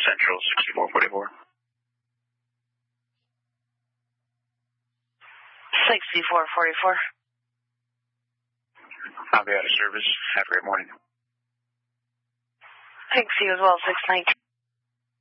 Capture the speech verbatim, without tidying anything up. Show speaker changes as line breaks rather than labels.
Central sixty-four forty-four.
sixty-four forty-four.
I'll be out of service. Have a great morning.
Thanks, you as well, six nineteen.